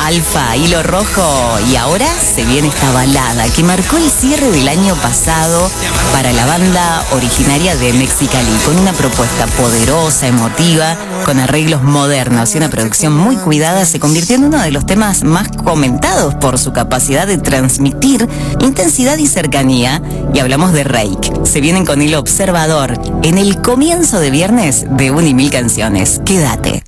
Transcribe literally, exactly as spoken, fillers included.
Alfa, Hilo Rojo, y ahora se viene esta balada que marcó el cierre del año pasado para la banda originaria de Mexicali, con una propuesta poderosa, emotiva, con arreglos modernos y una producción muy cuidada. Se convirtió en uno de los temas más comentados por su capacidad de transmitir intensidad y cercanía, y hablamos de Reik. Se vienen con Hilo Observador en el comienzo de viernes de Un y Mil Canciones. Quédate.